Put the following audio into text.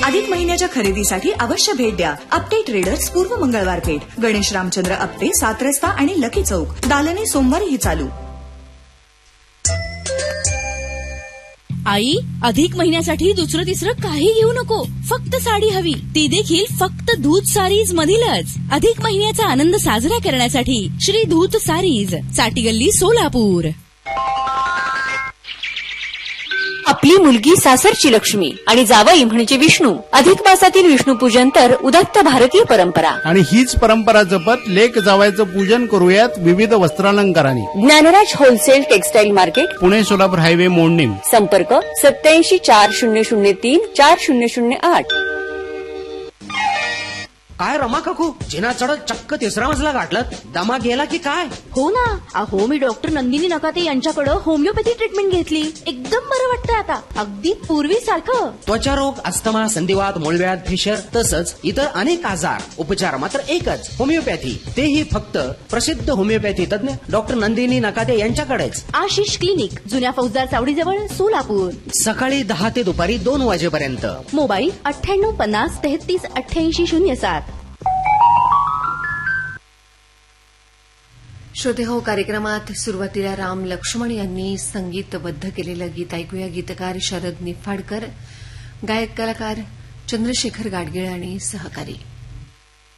अधिक महिन्याच्या खरेदीसाठी अवश्य भेट द्या. आपटे ट्रेडर्स पूर्व मंगळवार पेठ, गणेश रामचंद्र आपटे, 7 रस्ता आणि लकी चौक. दालने सोमवारीही चालू. आई, अधिक महिन्यासाठी दुसरं तिसरं काही घेऊ नको. फक्त साडी हवी, ती देखील फक्त धूत सारीज मधीलच. अधिक महिन्याचा आनंद साजरा करण्यासाठी श्री धूत सारीज, साटीगल्ली, सोलापूर. आपली मुलगी सासरची लक्ष्मी आणि जावई म्हणजे विष्णू. अधिक मासातील विष्णू पूजन तर उदात्त भारतीय परंपरा. आणि हीच परंपरा जपत लेक जावयाचं पूजन करूयात विविध वस्त्रालंकारांनी. Dnyanraj wholesale textile market, Pune Solapur highway, मोडणीम. संपर्क 87 4003 4008. काय रमा काकू, जिना चढत चक्क 3रा मजला गाठलं, दमा गेला की काय? हो ना. अहो, मी डॉक्टर नंदिनी नकाते यांच्याकडे होमिओपॅथी ट्रीटमेंट घेतली. एकदम बरं वाटतंय आता, अगदी पूर्वीसारखं. त्वचारोग, अस्थमा, संधिवात, मूळव्याध, फिशर तसंच इतर अनेक आजार, उपचार मात्र एकच, होमिओपॅथी. तेही फक्त प्रसिद्ध होमिओपॅथी तज्ञ डॉक्टर नंदिनी नकाते यांच्याकडेच. आशिष क्लिनिक, जुन्या फौजदार चावडीजवळ, सोलापूर. सकाळी 10 ते दुपारी 2 वाजेपर्यंत. मोबाईल 98 50 33 88 07. श्रोते हो, कार्यक्रमात सुरुवातीला राम लक्ष्मण यांनी संगीतबद्ध केलेलं गीत ऐकूया. गीतकार शरद निफाडकर, गायक कलाकार चंद्रशेखर गाडगीळ आणि सहकारी.